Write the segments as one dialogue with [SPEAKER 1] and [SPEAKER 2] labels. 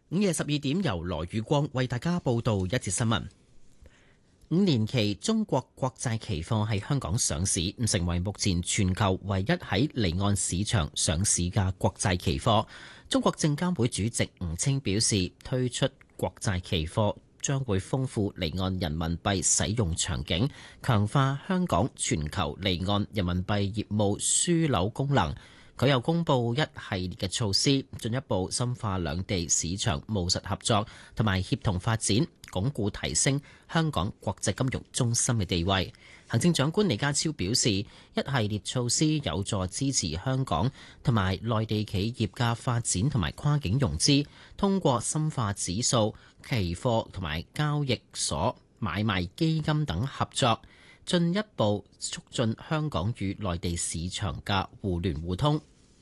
[SPEAKER 1] 午夜12點，由羅宇光為大家報道一節新聞。5年期中國國債期貨喺香港上市，成為目前全球唯一喺離岸市場上市嘅國債期貨。中國證監會主席吳清表示，推出國債期貨將會豐富離岸人民幣使用場景，強化香港全球離岸人民幣業務樞紐功能。佢又公布一系列嘅措施，進一步深化兩地市場務實合作同埋協同發展，鞏固提升香港國際金融中心嘅地位。行政長官李家超表示，一系列措施有助支持香港同埋內地企業嘅發展同埋跨境融資，通過深化指數、期貨同埋交易所買賣基金等合作，進一步促進香港與內地市場嘅互聯互通。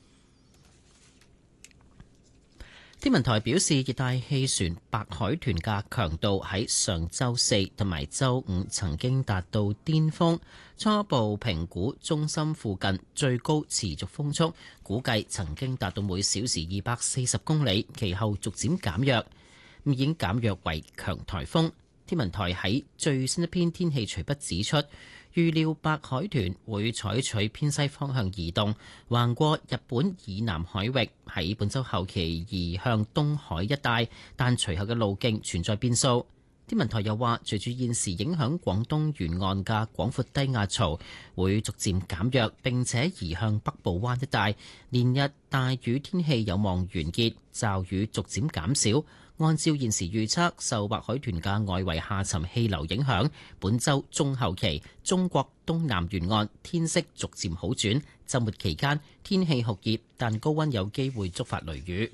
[SPEAKER 1] 天文台表示，熱帶氣旋白海豚嘅強度喺上週4同埋週5曾經達到巔峰，初步評估中心附近最高持續風速估計曾經達到每小時240公里，其後逐漸減弱，已經減弱為強颱風。天文台喺最新一篇天氣隨筆指出，預料白海豚會採取偏西方向移動，橫過日本以南海域，喺本週後期移向東海一帶，但隨後嘅路徑存在變數。天文台又話，隨住現時影響廣東沿岸嘅廣闊低壓槽會逐漸減弱，並且移向北部灣一帶，連日大雨天氣有望完結，驟雨逐漸減少。按照現時預測，受白海豚嘅外圍下沉氣流影響，本週中後期中國東南沿岸天色逐漸好轉，週末期間天氣酷熱，但高溫有機會觸發雷雨。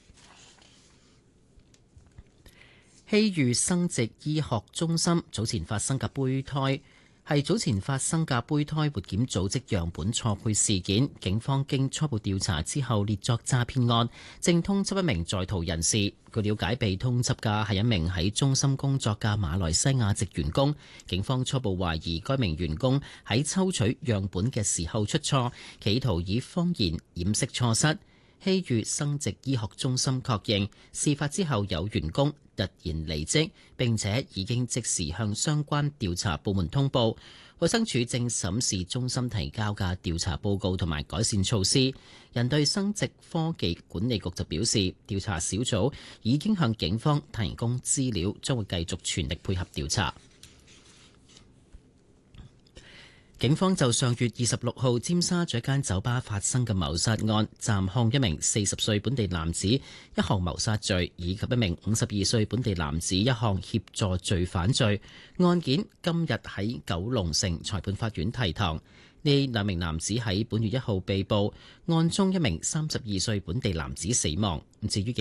[SPEAKER 1] 希裕生殖醫學中心早前發生嘅胚胎活檢組織樣本錯配事件，警方經初步調查之後列作詐騙案，正通緝一名在逃人士。據了解，被通緝嘅係一名喺中心工作嘅馬來西亞籍員工。警方初步懷疑該名員工喺抽取樣本嘅時候出錯，企圖以謊言掩飾錯失。希裕生殖醫學中心確認，事發之後有員工突然離職，並且已經即時向相關調查部門通報。衛生署正審視中心提交嘅調查報告同埋改善措施。人類生殖科技管理局就表示，調查小組已經向警方提供資料，將會繼續全力配合調查。警方就上月26號尖沙咀一間酒吧發生嘅謀殺案，暫控一名40歲本地男子一項謀殺罪，以及一名52歲本地男子一項協助罪犯罪。案件今日喺九龍城裁判法院提堂。呢兩名男子喺本月1號被捕，案中一名32歲本地男子死亡。至於